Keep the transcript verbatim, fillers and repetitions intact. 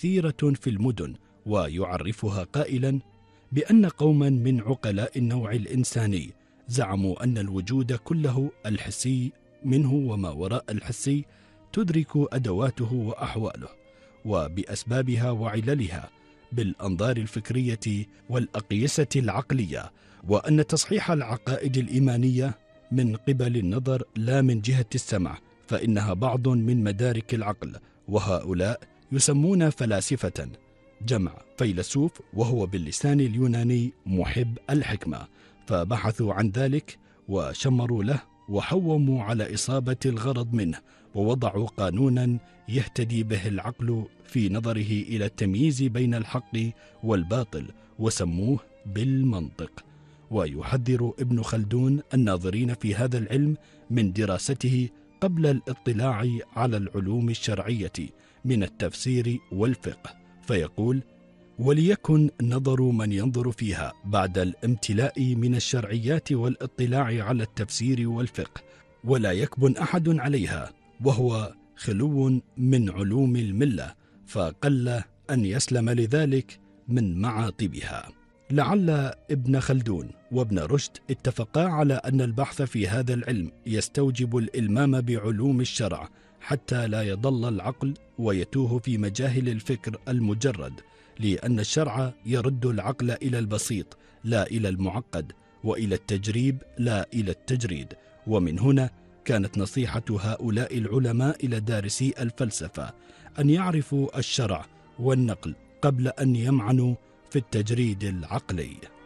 كثيرة في المدن، ويعرفها قائلا بأن قوما من عقلاء النوع الإنساني زعموا أن الوجود كله الحسي منه وما وراء الحسي تدرك أدواته وأحواله وبأسبابها وعللها بالأنظار الفكرية والأقيسة العقلية، وأن تصحيح العقائد الإيمانية من قبل النظر لا من جهة السمع، فإنها بعض من مدارك العقل، وهؤلاء يسمون فلاسفة، جمع فيلسوف، وهو باللسان اليوناني محب الحكمة، فبحثوا عن ذلك وشمروا له وحوموا على إصابة الغرض منه، ووضعوا قانونا يهتدي به العقل في نظره إلى التمييز بين الحق والباطل، وسموه بالمنطق. ويحذر ابن خلدون الناظرين في هذا العلم من دراسته قبل الاطلاع على العلوم الشرعية من التفسير والفقه، فيقول: وليكن نظر من ينظر فيها بعد الامتلاء من الشرعيات والاطلاع على التفسير والفقه، ولا يكبن أحد عليها وهو خلو من علوم الملة، فقل أن يسلم لذلك من معاطبها. لعل ابن خلدون وابن رشد اتفقا على أن البحث في هذا العلم يستوجب الإلمام بعلوم الشرع حتى لا يضل العقل ويتوه في مجاهل الفكر المجرد، لأن الشرع يرد العقل إلى البسيط لا إلى المعقد، وإلى التجريب لا إلى التجريد. ومن هنا كانت نصيحة هؤلاء العلماء إلى دارسي الفلسفة أن يعرفوا الشرع والنقل قبل أن يمعنوا في التجريد العقلي.